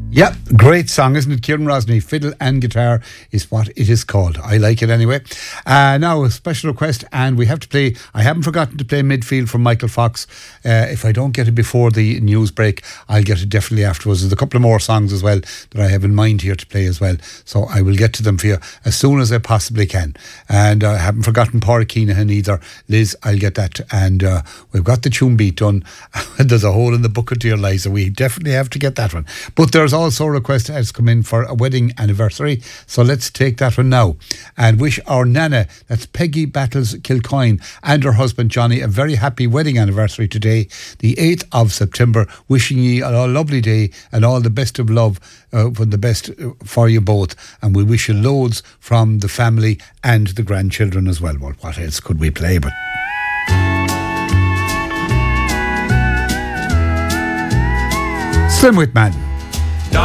Yeah, great song, isn't it? Kieran Rosny, Fiddle and Guitar is what it is called. I like it anyway. Now, a special request, and we have to play, I haven't forgotten to play Midfield from Michael Fox. If I don't get it before the news break, I'll get it definitely afterwards. There's a couple of more songs as well that I have in mind here to play as well. So I will get to them for you as soon as I possibly can. And I haven't forgotten Pádraig Keenahan either. Liz, I'll get that. And we've got the tune beat done. There's a hole in the bucket to your lies, so we definitely have to get that one. But there's also a request has come in for a wedding anniversary, so let's take that one now and wish our Nana, that's Peggy Battles Kilcoyne, and her husband Johnny a very happy wedding anniversary today, the 8th of September. Wishing you a lovely day and all the best of love, for the best for you both, and we wish you loads from the family and the grandchildren as well. Well, what else could we play but Slim Whitman.